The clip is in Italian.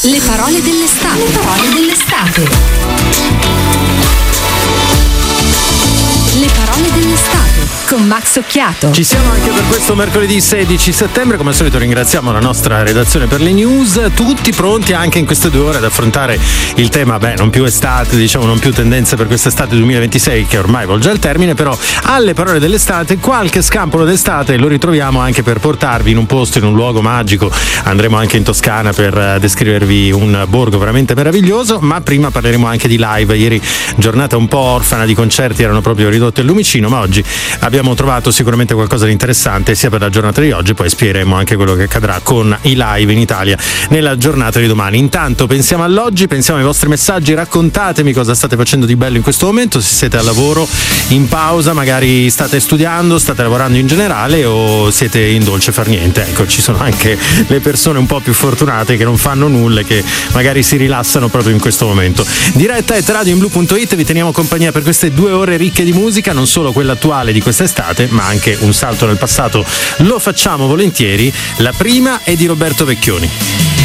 Le parole dell'estate. Le parole dell'estate. Le parole dell'estate con Max Occhiato. Ci siamo anche per questo mercoledì 16 settembre. Come al solito ringraziamo la nostra redazione per le news. Tutti pronti anche in queste 2 ore ad affrontare il tema, non più estate, diciamo, non più tendenze per quest'estate 2026 che ormai volge al termine, però alle parole dell'estate qualche scampolo d'estate lo ritroviamo anche per portarvi in un posto, in un luogo magico. Andremo anche in Toscana per descrivervi un borgo veramente meraviglioso, ma prima parleremo anche di live. Ieri giornata un po' orfana di concerti, erano proprio ridotti al lumicino, ma oggi abbiamo trovato sicuramente qualcosa di interessante sia per la giornata di oggi, poi spiegheremo anche quello che accadrà con i live in Italia nella giornata di domani. Intanto pensiamo all'oggi, pensiamo ai vostri messaggi, raccontatemi cosa state facendo di bello in questo momento, se siete al lavoro, in pausa, magari state studiando, state lavorando in generale o siete in dolce far niente. Ecco, ci sono anche le persone un po' più fortunate che non fanno nulla e che magari si rilassano proprio in questo momento. Diretta@radioinblu.it, vi teniamo compagnia per queste 2 ore ricche di musica, non solo quella attuale di quest'estate, ma anche un salto nel passato lo facciamo volentieri. La prima è di Roberto Vecchioni.